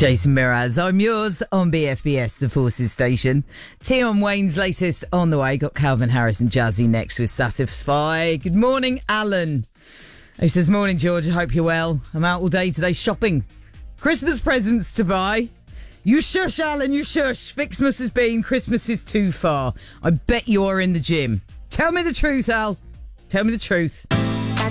Jason Mraz, I'm yours on BFBS, the Forces station. Tion Wayne's latest on the way. Got Calvin Harris and Jazzy next with Satisfy. Good morning, Alan. He says, morning, George. I hope you're well. I'm out all day today shopping. Christmas presents to buy. You shush, Alan, you shush. Fixmas has been. Christmas is too far. I bet you are in the gym. Tell me the truth, Al. Tell me the truth.